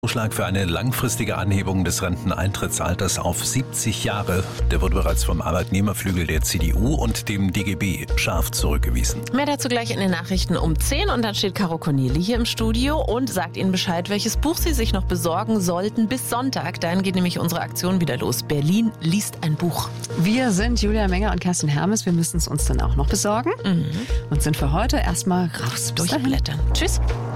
Vorschlag für eine langfristige Anhebung des Renteneintrittsalters auf 70 Jahre. Der wurde bereits vom Arbeitnehmerflügel der CDU und dem DGB scharf zurückgewiesen. Mehr dazu gleich in den Nachrichten um 10 und dann steht Caro Corneli hier im Studio und sagt Ihnen Bescheid, welches Buch Sie sich noch besorgen sollten bis Sonntag. Dann geht nämlich unsere Aktion wieder los. Berlin liest ein Buch. Wir sind Julia Menger und Kerstin Hermes. Wir müssen es uns dann auch noch besorgen und sind für heute erstmal raus. Durchblättern. Tschüss.